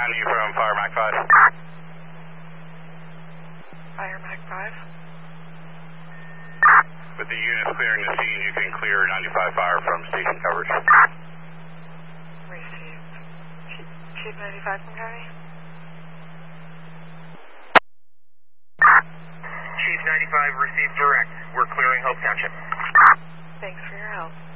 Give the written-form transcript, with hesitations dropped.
on you from Fire Mac 5. Fire Mac 5. With the units clearing the scene, you can clear 95 Fire from station coverage. Received. Chief 95 from County? Chief 95 received direct. We're clearing Hope Township. Thanks for your help.